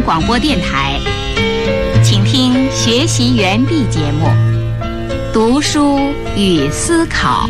广播电台，请听学习园地节目《读书与思考》。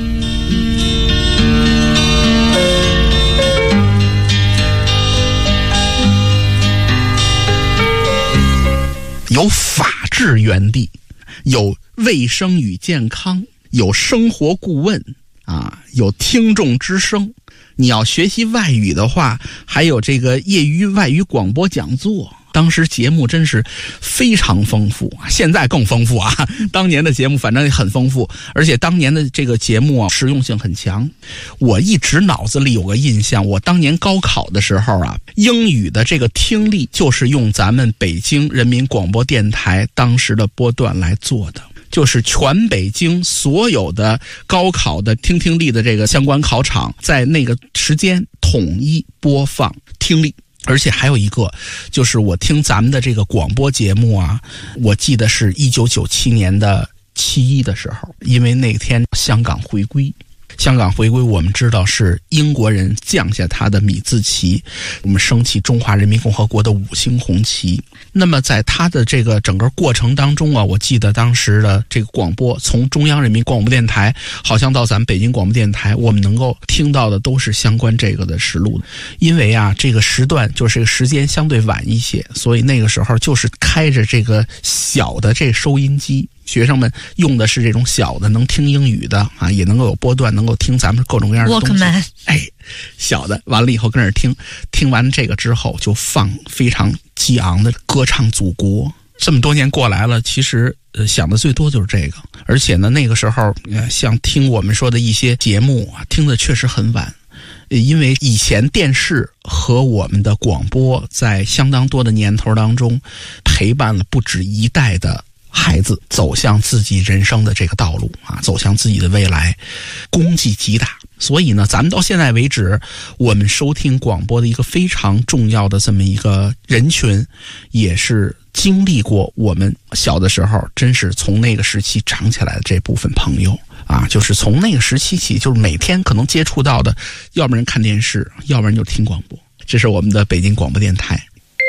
有法治园地，有卫生与健康，有生活顾问啊，有听众之声。你要学习外语的话，还有这个业余外语广播讲座。当时节目真是非常丰富，现在更丰富啊！当年的节目反正也很丰富，而且当年的这个节目啊，实用性很强。我一直脑子里有个印象，我当年高考的时候啊，英语的这个听力就是用咱们北京人民广播电台当时的波段来做的。就是全北京所有的高考的听力的这个相关考场，在那个时间统一播放听力。而且还有一个，就是我听咱们的这个广播节目啊，我记得是1997年的7·1的时候，因为那天香港回归。香港回归我们知道是英国人降下他的米字旗，我们升起中华人民共和国的5星红旗。那么在他的这个整个过程当中啊，我记得当时的这个广播从中央人民广播电台好像到咱们北京广播电台，我们能够听到的都是相关这个的实录。因为啊这个时段就是这个时间相对晚一些，所以那个时候就是开着这个小的这收音机，学生们用的是这种小的能听英语的啊，也能够有波段，能够听咱们各种各样的东西。小的完了以后跟着听完这个之后就放非常激昂的歌唱祖国。这么多年过来了，其实想的最多就是这个。而且呢那个时候像听我们说的一些节目啊，听的确实很晚。因为以前电视和我们的广播在相当多的年头当中陪伴了不止一代的孩子走向自己人生的这个道路啊，走向自己的未来，功绩极大。所以呢咱们到现在为止，我们收听广播的一个非常重要的这么一个人群，也是经历过我们小的时候真是从那个时期长起来的这部分朋友啊，就是从那个时期起，就是每天可能接触到的，要不然看电视，要不然就听广播。这是我们的北京广播电台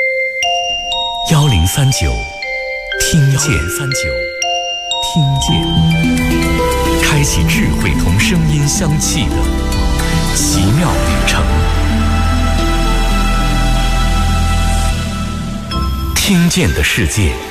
1039听见开启智慧同声音相契的奇妙旅程。听见的世界。